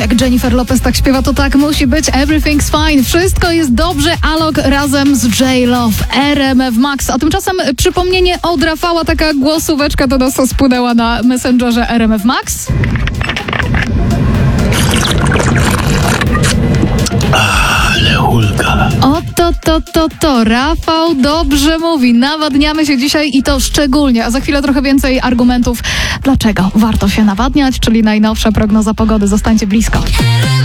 Jak Jennifer Lopez tak śpiewa, to tak musi być. Everything's fine. Wszystko jest dobrze. Alok razem z J-Lo w RMF Max. A tymczasem przypomnienie od Rafała, taka głosóweczka do nas spłynęła na Messengerze RMF Max. Ale ulga. To Rafał dobrze mówi. Nawadniamy się dzisiaj i to szczególnie. A za chwilę trochę więcej argumentów, dlaczego warto się nawadniać, czyli najnowsza prognoza pogody. Zostańcie blisko.